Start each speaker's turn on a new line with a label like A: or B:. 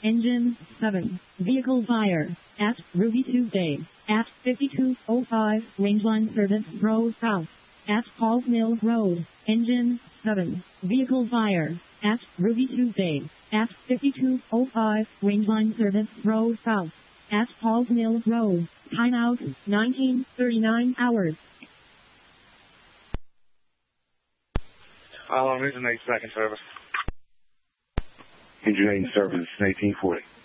A: Engine 7. Vehicle fire. At Ruby Tuesday. At 5205 Rangeline Service Road South. At Paul's Mill Road. Engine 7. Vehicle fire. At Ruby Tuesday. At 5205 Rangeline Service Road South. At Paul's Mill Road. Timeout 1939 hours.
B: How long is an 8-second service?
C: Engine 8 service 1840.